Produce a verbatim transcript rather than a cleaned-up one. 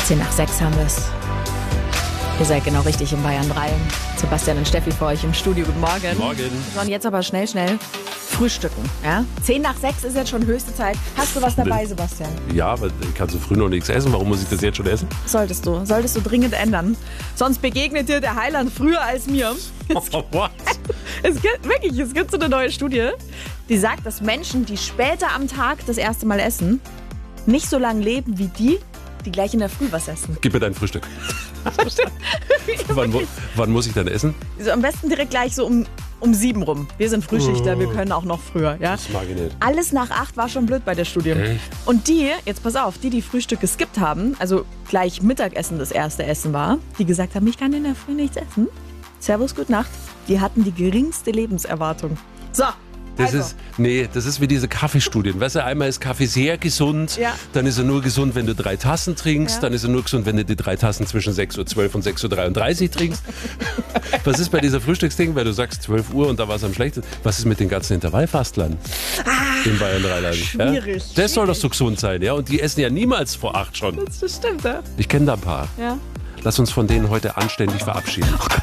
zehn nach sechs haben wir es. Ihr seid genau richtig in Bayern drei. Sebastian und Steffi für euch im Studio. Guten Morgen. Morgen. So, und jetzt aber schnell, schnell frühstücken. Ja? zehn nach sechs ist jetzt schon höchste Zeit. Hast du was dabei, Sebastian? Ja, aber ich kann so früh noch nichts essen. Warum muss ich das jetzt schon essen? Solltest du. Solltest du dringend ändern. Sonst begegnet dir der Heiland früher als mir. What? Es gibt, wirklich, es gibt so eine neue Studie, die sagt, dass Menschen, die später am Tag das erste Mal essen, nicht so lange leben wie die, die gleich in der Früh was essen. Gib mir dein Frühstück. wann, mu- wann muss ich dann essen? Also am besten direkt gleich so um, um sieben rum. Wir sind Frühschichter, wir können auch noch früher. Ja? Das mag ich nicht. Alles nach acht war schon blöd bei der Studie. Echt? Und die, jetzt pass auf, die, die Frühstück geskippt haben, also gleich Mittagessen das erste Essen war, die gesagt haben, ich kann in der Früh nichts essen. Servus, gute Nacht. Die hatten die geringste Lebenserwartung. So. Das also. ist, nee, das ist wie diese Kaffeestudien. Weißt du, einmal ist Kaffee sehr gesund, Ja. dann ist er nur gesund, wenn du drei Tassen trinkst, Ja. dann ist er nur gesund, wenn du die drei Tassen zwischen sechs Uhr zwölf und sechs Uhr dreiunddreißig trinkst. Was ist bei dieser Frühstücksding, weil du sagst zwölf Uhr und da war es am schlechtesten. Was ist mit den ganzen Intervallfastlern in Bayern Dreiland? schwierig, Ja? Das soll doch so gesund sein, ja? Und die essen ja niemals vor acht schon. Das stimmt, ja? Ich kenne da ein paar. Ja. Lass uns von denen heute anständig verabschieden.